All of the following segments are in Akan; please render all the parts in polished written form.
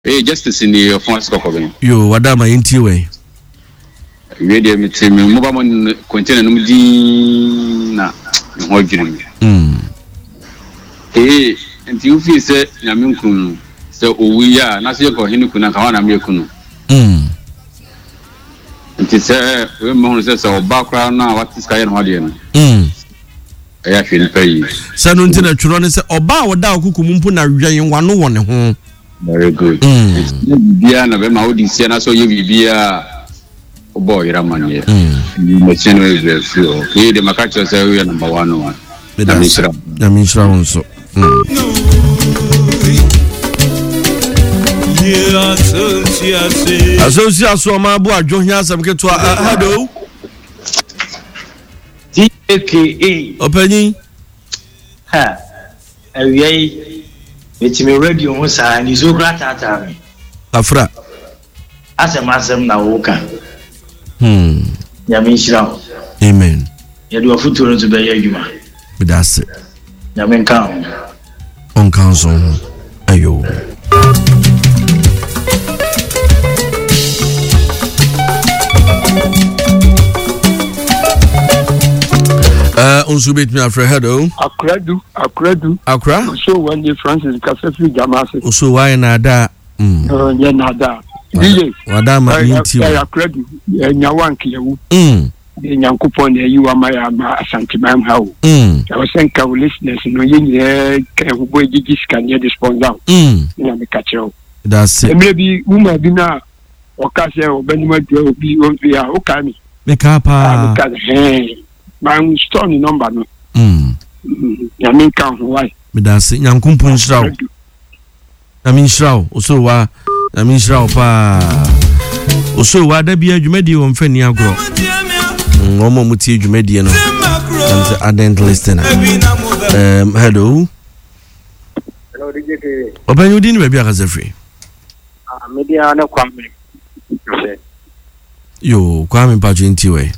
Justice in the Fonts Cocogan. You, Wadama Intiway. Radio meeting, mobile container Numdina, Hodging. And you feel said, Yamunkun, so we are not here for Hinukuna Kawana Mekunu. It is a woman says our background now, what is Kayan Hodian? I actually pay. Sanuntina Churon is Oba Wada Kukumumpuna Rayan 101. Very good. Diana, when my audience, so you be a boy, Ramani. The fuel. He the Macacho say we are number 101. The Mishra also. Associate Somabua, John some get to Hado. DKA. Opening. Ha. It's me radio on sign is so great at me. Afra. As a massam now, Woka. Yamin Amen. You do a foot to be a human. But that's it. Yamin count. On council. Ayo. Unsubit me after Hado. Accra. So when the Francis Cafe Jamasi. So why nada? Nada. Wadama Inti. Accra. Yawanki. Yankupon, you are my Santimam how. I was saying, our listeners, no, you can you respond out. Catch you. That's it. Maybe woman dinner or Cassia or Benjamin will be okay. Make up. My strong number. Yamin count why? But that's it. Yankumpun Shrow. I mean, Shrow. Also, I mean, Shrow. Also, why there be a Jumedia on Feniagro? Momo Muti Jumediano. And ardent listener. Hello. Hello, DJ. Open you didn't maybe as a free. Media no Kwame. You, Kwame Pajintiwe.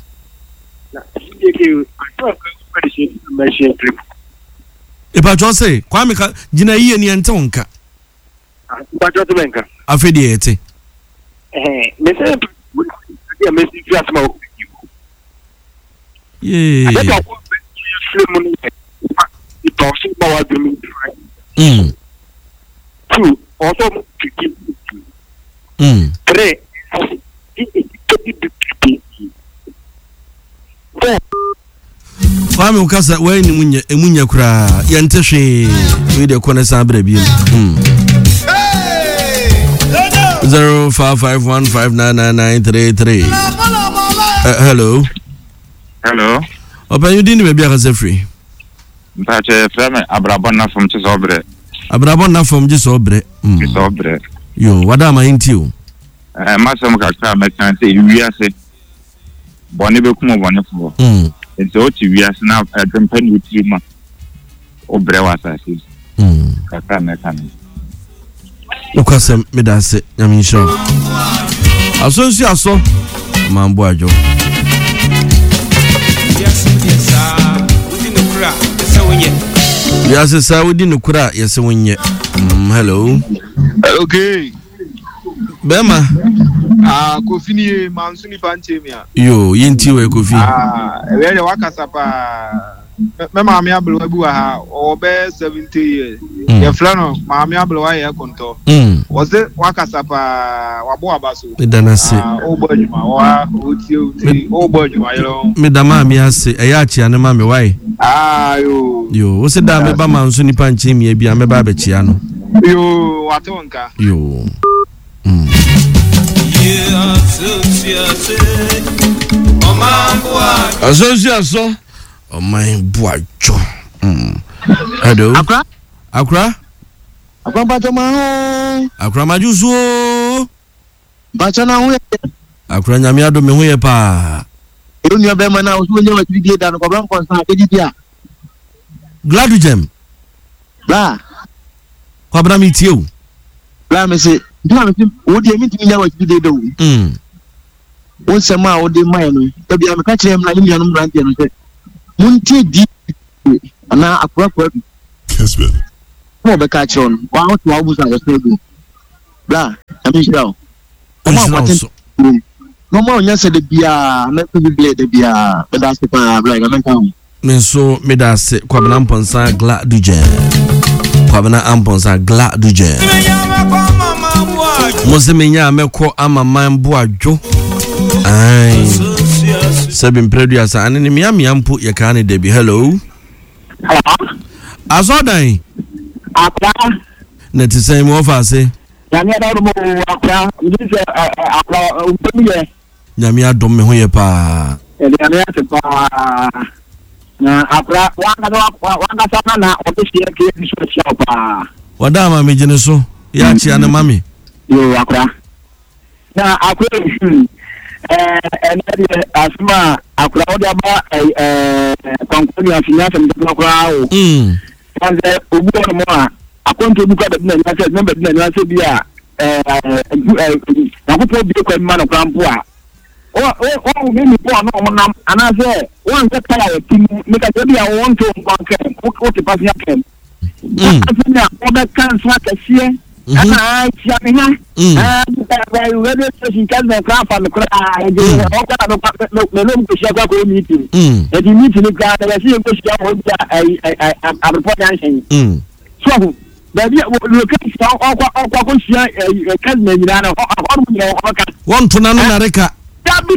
If I just say, Kwame, Jina Yen Yantonka. But what to make? Affiliate. Mr. Mr. Jasmo. Yeah. Two, also to keep. Three. Kwame ukasa we ni emunya kura yantehwe we de kone sabra bi 0551599933 hello open you didn't be aka free mpache frame abrabon na from Chisobre Chisobre yo wada ma intio masam kakra mekan say wiase bone be kuma bone fo it's what you are now at the pen with you, ma. Or brewasa. Katan. Ukasem medase, Yamin Shaw. Associate so, Mamboajo. Yes, sir, we didn't cry. Yes, when yet. Hello. Okay. Bema. Kofini Mansuni Panchemia. Yo, Yintiwe Kofi. Where the Wakasapa. Mama Miabua or bear 70 years. Your flannel, Mamma Bloya Conto. Was it Wakasapa Wabuabasu? Danasi. Oh, Bodjuma, would you? Oh, Bodjuma, Medama Miasi, Ayachi and Mammy, why? You was a damn Mansuni Panchemia, be a Babachiano. You, Watonka. You. Associate so oh my boy Joe. Hello. Accra Bajoma. Accra Majuso. Bachana we. Accra Nyamiado me ho pa. Unu ya be mana osu onye wa tibie dan ko ban konsa ke dia. Gladu Jem. Ba. Ko abra mi tie o. Ba me se do me o de mi timi ya wa tibie do. Won sema o de mai no. Tabi am ka kire am na ni nuanum brand no se. Munti di ana akwa bi. Kesbe. Mo be ka kire on. Wa o to abusa go se go. bra amishra no more nyasa de bia na ku biblia de bia da se pa bra ga menka me so me da se kwabena amponsa gla duje kwabena amponsa gla duje mo se menya amekọ amaman boadwo ai sabin producer ane ni miamia mpo ye kan de bi hello azodan akwa na ti say mo fa se nyame da mo akwa ndise akwa utomiye nyame adom me ho ye pa nyame ate pa na akwa wanga sana na otoshie ke biso chia pa wada ma me jene so ya chia na mami yo akwa na akwa asma akwa odia ba konkoni afinya sem de akwa o anze obu no mo a akonto buka da na nyase member na nyase bia nakupo bi ko ma no krampo a o mi po no mo nam anase won se kala o tim me ka bia won to nkonke o te pasia kem asma o da kan swa kasie ana ya me ha radio station kan na krafa no kra o ka no no ko shia kwa ko meeting e di meeting ka da si ko shia o bia a report answer so baby location okwa ko shia kan na nyina na o mu nyina o ka won tuna no na reka dabi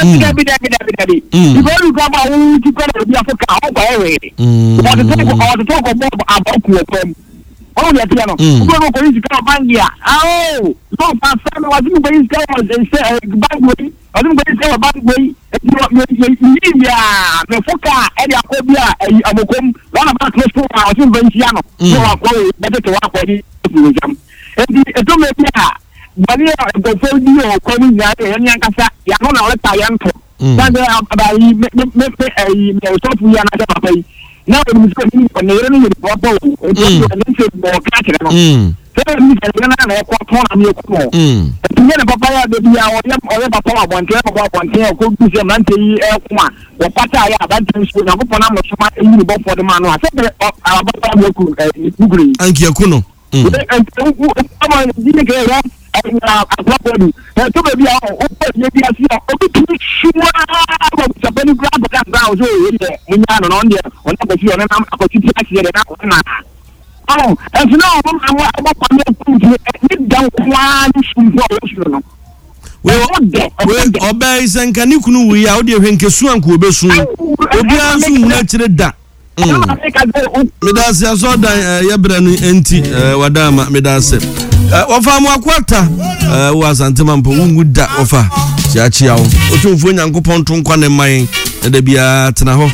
ibo ru ka ba wo ti ko na bia foka o kwa ewe o de to ko bo abaku o pem o ya ti ano ko ko isi ka bangia ao no pa sana wa zimu ko isi ka bangwe azum ko isi ka bangwe ni ya me foka e dia ko bia amokom wana ba close to wa azum ban ti ano so wa ko be to wa ko di jam e to me bia bani go fo di o ko mi ya e yan kasa ya no na o ta yan to dan ba yi me so fu ya na ta pa yi na o mi ko ni ko ne re ni ko bo o to ni se bo ka kire no se mi se na ko to na mi ko mo ti ne papa ya de bia o papa wa bonte ko du se man te yi e kuma o pata ya ba tan so na ko na mo so ma e ni bo for de man no a se ba pa mo ku ni guri anki akuno ama ni ke ra agbapodi to be bia o ko ye bia si o bi tu shuwa ko sabeni grab that ground so ye munya no no ndie on na ko na ko ti taxi ye na ko na oh and you know I'm pa me ni down kwa ni shuwa no we obey senka ni kunu wi ya o de hwenkesu anko obesu obi ansu na kire da medase azodan ye bra no enti wadama medase ofa mu akwata wo asantema mpo wungu da ofa chiachi yawo otumfo nyankopon to nkwa ne man da bia tena ho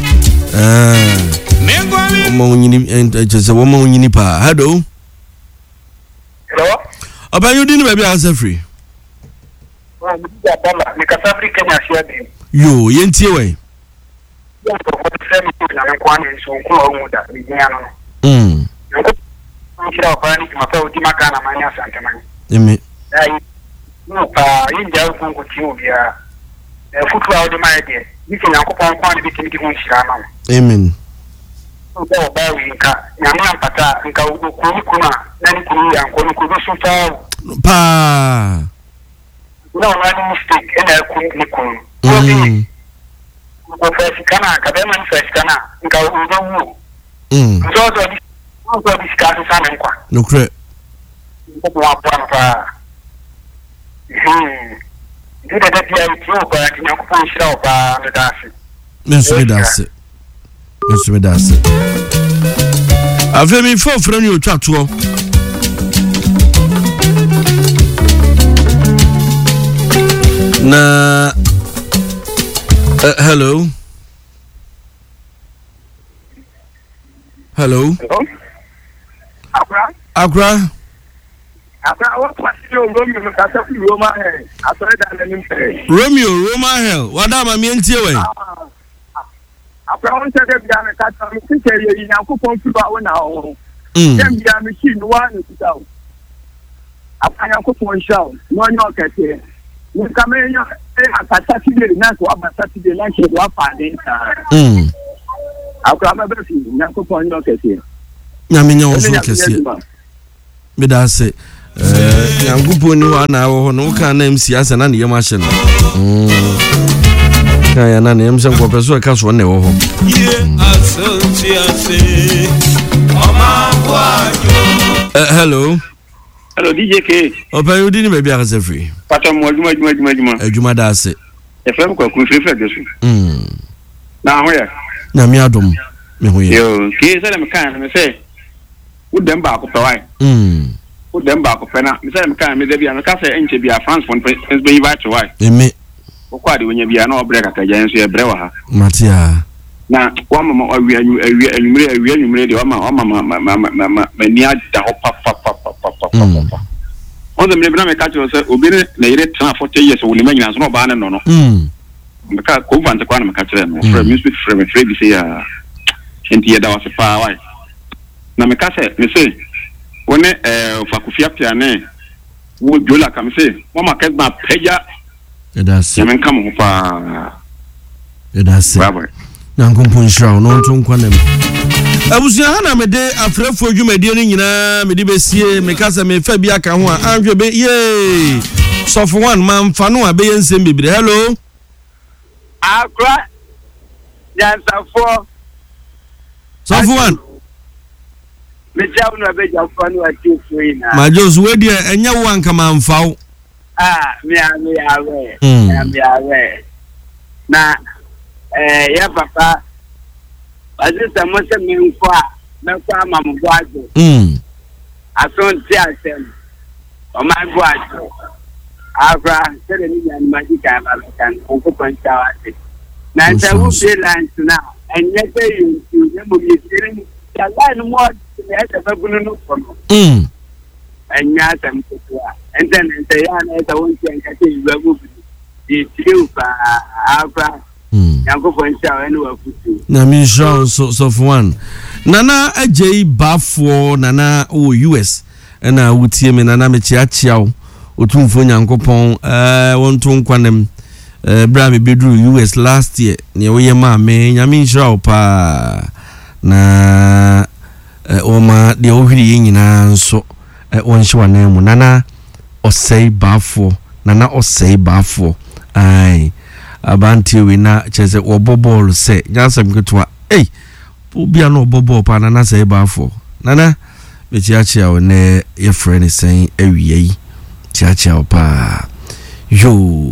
mo nyini chese wo mo nyini pa hello obanyu dinu ba bia asa free yo yentie we kira kwa ni kimapa udima kana manya asante manya emi no pa inja ko ko ti obia futu a udima ide ni se nyankopon kwa ni bitimi di ho nhira ma amen o ba wi nka nyama mpata nka ko kuna na ni kunu ya nko no ko so pa no na ni mistake ena ku ni kunu ko fesikana ka be man fesikana nka o do wu so ko biskaso sana nkwa nokre ko wa pa ndida da dia itu ko ya kinyo ko nshira oba medasi mesumedase afemi foforo ni otwato na hello Akra what was Romeo Roma Hell wada ma mi entie we Akra on say dem ya me ka ta mi se ye Nyankopon fi ba wona o dem ya mi shi no wa ni ta o Akra Nyankopon shaw no nyo kete ni ka me nyo akata ti de na ko abata ti de la ke wa pa de ta Akra ma be fi Nyankopon nyo kete nyame nya oso kese medase Nyangupo ni wa na wo no ka na MC asa na ne yema hye no. Ka ya na ne yem se nko peso ka so ne wo ho. Hello. Hello DJ K. Opa you dini baby akase free. Pata mo adwuma. Adwuma da ase. E fam kwa ku free gesu. Na ho ya. Na mi adom me ho ye. Yo, ke se me kan me se. Wo dem ba ko pe wai. Wo dem ba ko pe na. Me se me kan me da bia me ka se enche bia France fon pe be invite wai. Eme. Wo kwa de wonya bia na obre kaka jan so e bre wa ha. Matia. Na wa mama awia de wa mama ni ada ho pa. On the me na me ka cho se obi na yire 40 years wo ni manyina so no ba na no. Me ka ko vante kwa na me ka kire no. From music from free bi se ya. Enti ya da wa se pa wai. Na me ka se me se woni fa kufia piane wo jola ka me se wo ma ka ma peja. Edase. Ya men kam ho pa. Edase. Bye. Nyankompo nshira no nto nkwanam. Abusia na me de afrefo dwumadi ni nyina me de besie me kasa me fa bi aka ho a anhwe be ye sofo one man fa no abe yensem bibire. Hello Akra Jansafo sofo one me jawu no abe jafu no ati fuina ma jos we de enya wo anka man fawo me awe na ya papa azisa mo se me nko a me kwa mambo ajo asonti asem o ma go ajo Abra sele ni ya magika ba kan onko kwanta wate na nta wo balance na enye pe yunti ye mo yesire ya line mo ya ta babunu no kono enya tam ko enten ya na ta wonti en ka te yiwa go bi ti pa abra yanko kwanta ene wa futu na mi so for one nana ajei bafo nana o US na wutie me nana me chiachiao otumfo nyankopon wonto nkwanem bra me bedru US last year ne wo yema me nyame nshira pa na oma de ohwiri nyina nso wonhye na mu nana osei bafo ai abanti we na cheze obobol se nyasem ketwa obia no obobol pa nana sei bafo nana me chiachiao ne ye friend sen awie Chia pa yo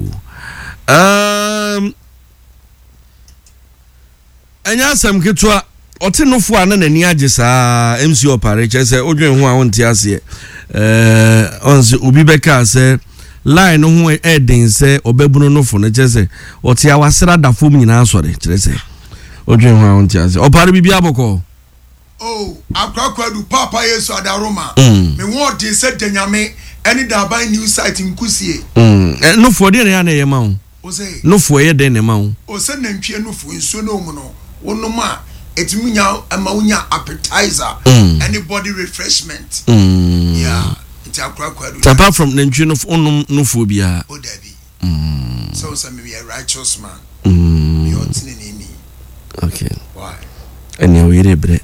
anya sam ketwa otenofo ana nani age saa MC opare chese odwen ho a wonte ase onse obi beka se line ho eden se obabuno nofo ne chese ote awasera dafom nyina asore chese odwen ho a wonte ase opare bibia boko akwadu papa Yesu adaroma me won de se denyame any da by new site nkusie no for de na ye ma wo o say no for ye de na ma wo o say na ntwe no fo nso no mu no wonum a etimunya ama wonya appetizer anybody refreshment yeah it's akwadu apart from na ntwe no fo bia o dabi so say me a righteous man you otini okay why any we re bre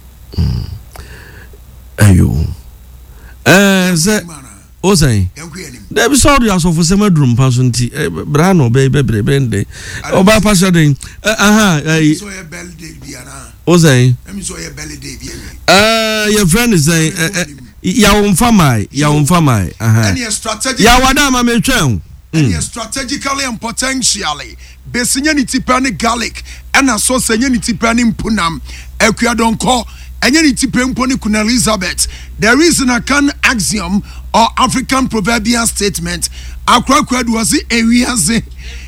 ayo ze o say there be sorry as of semadrum paso nti bra no be bende oba pasha den so ye belle day biana o say em so ye belle day biana your friend is saying ya wonfa mai any strategy ya wada ma me twen any strategically and potentially besinya ni tipani garlic and so senya ni tipani mpunam ekwadonko enya ni tipempo ni Queen Elizabeth. There is an Akan axiom or African proverbial statement. Akwakwadu was ewiaze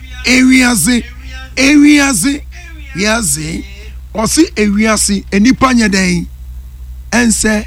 osi ewiase enipa nyeden ense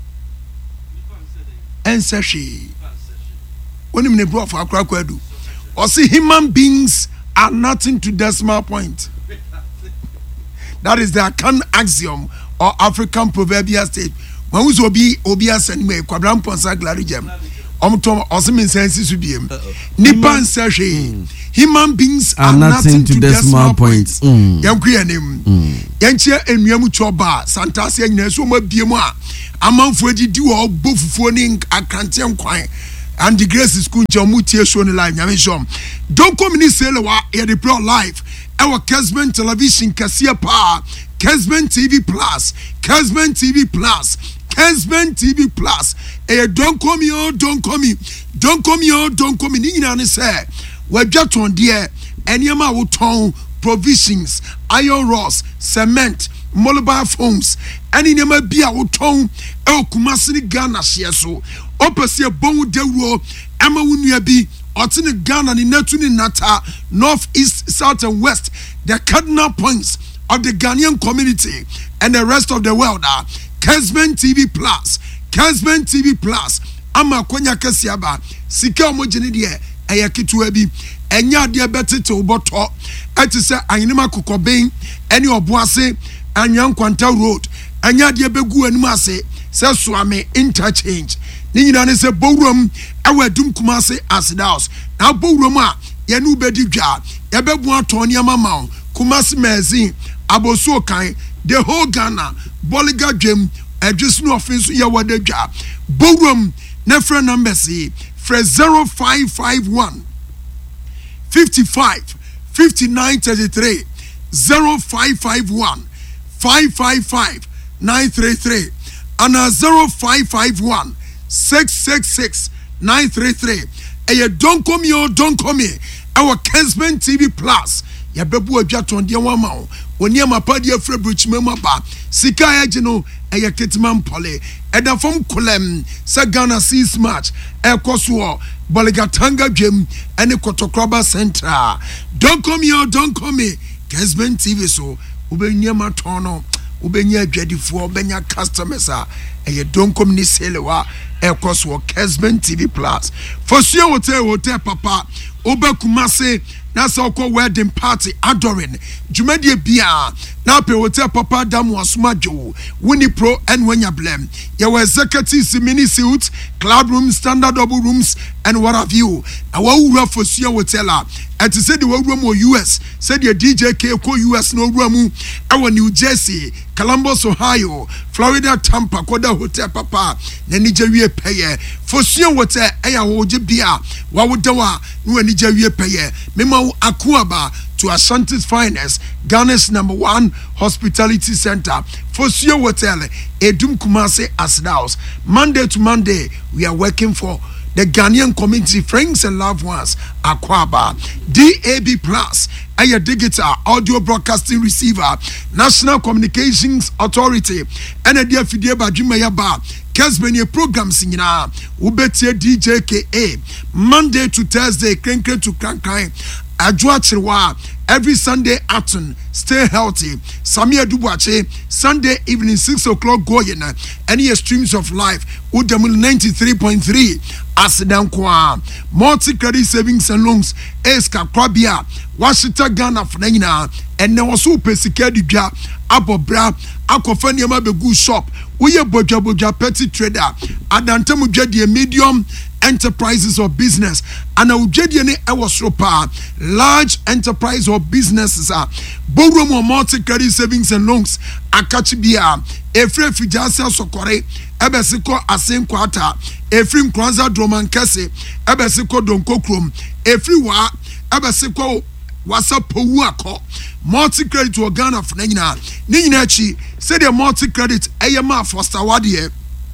hwe onim ne bro for Akwakwadu osi human beings are nothing to decimal point. That is the Akan axiom or African proverbial state. Mawuzo obi asani me kwadramponsa glari jam. Omtom osimin sensi subiem. Nipa nse hwe. human beings are nothing to decimal points. Yankri anim. Yanchia enuamu choba santasi anyina so ma biemu a amanfo agidi wo bofufuo ni akante nkwan and the grace school jamu tie show ni live nyame shom. Don't come ni sele wa ya the pro live. Our Kesben television kasia pa Kesben TV Plus. Kesben TV Plus. Kesben TV Plus. Don't come here, don't come here. Don't come here, don't come here. Ni nyina ne say we dwaton de enyama wo ton provisions, iron rods, cement, mobile phones, any nyama bia wo ton e Kumasi ni Ghana hye so. Opese bon dewuro ama wunua bi otine Ghana ni natu ni nata north, east, south and west, the cardinal points of the Ghanaian community and the rest of the world are Kesben TV Plus. Kesben TV Plus ama konya kasiaba sika omogene de eyakitu abi enya de betete oboto ati se anyinima kokoben eni oboase anyankwanta road enya de begu anim ase se soame interchange ni nyina ne se bowrom awadum Kumasi acid house na bowrom a ye nu bedi dwa ye bebu atoni amama Kumasi magazine aboso kan the whole Ghana boliga dwem adwesno offense ye wada dwa bowrom na friend number see for 0551 55 59 33 0551 555 933 and 0551 666 933. Don't come here, don't come here. Our Kesben TV Plus. Ya bebu adwaton de wama oni amapadi afre bruch memaba sika agino eya ketman pole eda from kolem sa Ghana seas match ekoso Boligatanga dwem ene Kotokraba Central. Don't come here, don't come here. Kesben TV so ubenya matono ubenya adwadifo ubenya customers don't come ni selewa ekoso Kesben TV Plus. For sure hotel papa oba Kumasi na so ko wedding party adoring jumedie bia na pe hotel papa dam wasmajo wini pro and wenya blem your executive mini suite club room standard double rooms and what have you our wura for sure hotel and to say the room US said the DJ K ko US no room our New Jersey Columbus Ohio Florida Tampa Koda hotel papa na Nigeria pay for sure hotel eya hoje bia wa wodawa no Nigeria pay mema Akuaba to Ashanti's finest, Ghana's #1 hospitality center. For Sio Hotel, Edum Kumasi Acid House. Monday to Monday, we are working for the Ghanaian community, friends and loved ones. Akuaba, DAB Plus, a digital audio broadcasting receiver, National Communications Authority, and a dear Fideba Jumayaba. Kesben programs in Ubetia DJ KA Monday to Thursday, Krenke to Krankai. Ajwa every Sunday afternoon, stay healthy. Samia Dubache, Sunday evening 6 o'clock going. Any streams of life, Udamul 93.3. Asidan kwa multi-credit savings and loans, Eska Krabia, Washington Ghana Fnena, and there was super security job, Abobra, Akofania Mabegu shop, Uye Boja petty trader, Adantamu Jadi medium enterprises or business, and Ujediane Ewasropa, large enterprise or businesses are Borum multi-credit savings and loans, Akachibia, Efre Fijasa Sokore, Ebesiko Asenkwata, Efrim Kwanza Dromankese, Ebesiko Donkokrum, Efriwa, Ebesiko Wasapowako, multi-credit to Ghana Fnena, Ninachi, said a multi-credit Ayama Foster Wadie,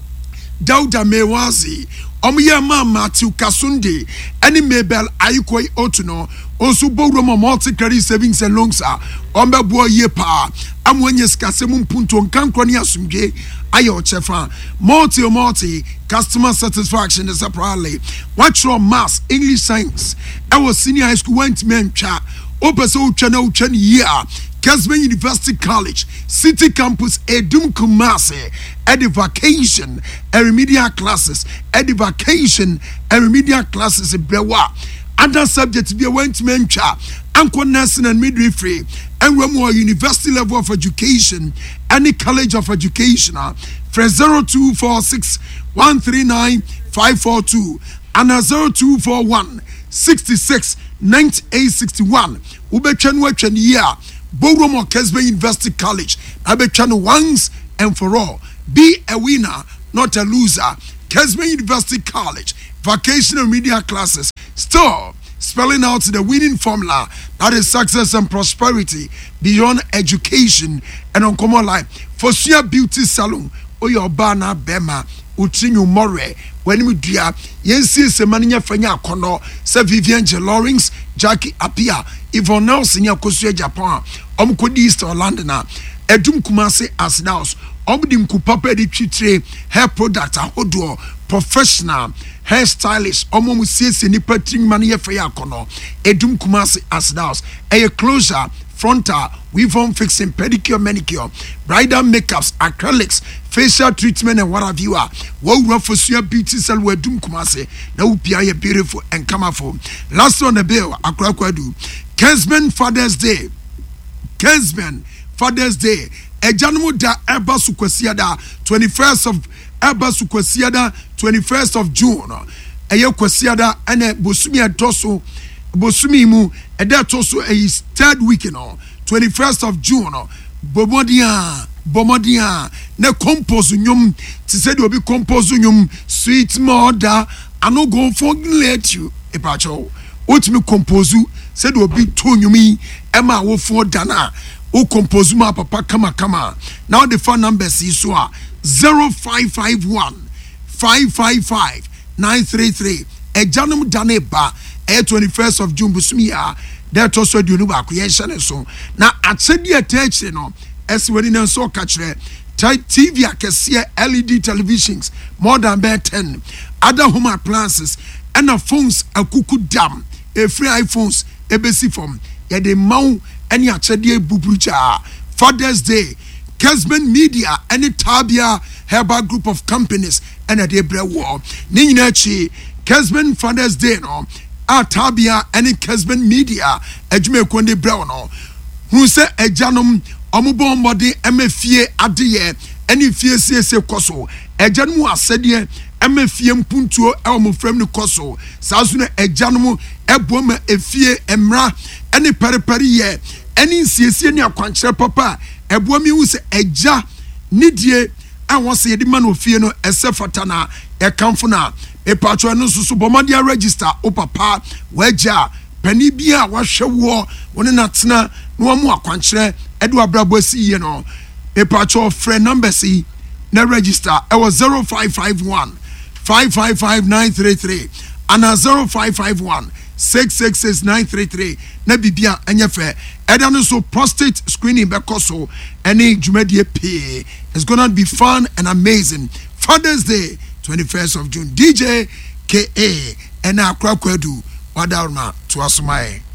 Dauda Mewazi, Omiyama Matthew Kasunde, any Mabel Aikoi Otuno, also Boroma multi-credit savings and loans are Omba Boy Yepa, Amwenyes Kasemun Punton Kankonia Sumge, Ayo Chefa, multi customer satisfaction is a proudly. Watch your mass English science. Our senior high school went mencha, Opeso Channel year. Kesben University College, City Campus, Edum Kumasi, at the vacation, and remedial classes, at the vacation, and remedial classes in Brewa. Other subjects be went to mencha, Anko nursing and midwifery, and one more university level of education, any college of education, for 0246 139 542. and 0241 66 9861 ubetwa no atwa ni a Boromo Kesbe University College abetwa no once and for all. Be a winner, not a loser. Kesbe University College vocational media classes still spelling out the winning formula that is success and prosperity beyond education and uncommon life. For Sia Beauty Salon, Oyobana Bema, Utinyu More, when we do Yensi Semania Fenya Kono, Se Vivian Lawrence, Jackie Apia, Yvonne Nelson, Yakosu Japan, Omkodi East Orlando, Edum Kumase Asdaus, Omdim Kupape di Chitre, hair product, Ahodo, professional. Hairstylist, Omo Siesi ni petring maniye feya kono. Edum Kumasi Asdaus. A closure, frontal, weave on fixing, pedicure, manicure, bridal makeups, acrylics, facial treatment, and what have you are. What run for your beauty cell where Dum Kumasi. Now upia beautiful and colorful. Last on the bill, Akrakwadu. Kesben Father's Day. Kesben Father's Day. A Janumu da Eba Sukwesiada, 21st of Eba Sukwesiada, 21st of June. Eye kwesiada ene bosumi atoso bosumi mu eda toso is third week no 21st of June. Bomodia ne compose nyum ti said obi compose nyum sweet mother I no go for let you e pacho otimi compose said obi to nyumi ema wo for dana o compose ma papa kama now the phone numbers is so 0551 555 933 Ejanum Daneba 21st of June busumia that also do no back yenhye so na atsedi attach no as when in so kachre TV akese LED televisions more than 10 other home appliances and phones akuku dam free iPhones ebesi form ya de maw any atsedi bubrucha Father's Day Kesben Media any Tabia Herbal group of companies and a debra war. Ninachi, Kesben Father's Day no, Tabia any Kesben Media, Edjume Konde Browno, who say a janum, Omubon body, MFA Adie, any fear CSA Koso, a Janu Asedie, MFM Punto, Elmo Fremni Koso, Sasuna, a Janumu, Eboma, a fear, Emra, any periperi, any CSA Quancha Papa, a woman who say a ja, Nidie. I want to say the man of fear no fatana a camphona a patron no subomadia register o papa weja penibia washe war one natina no more quanchere Edward Brabosi you know a patron friend number C na register I was 0551 555 933 and 0551 666 933 na bibia enyefe edano so prostate screening bekoso any jumedie pay. It's gonna be fun and amazing. Father's Day 21st of June DJ KA and Akrakwedu Wadarma to Asumai.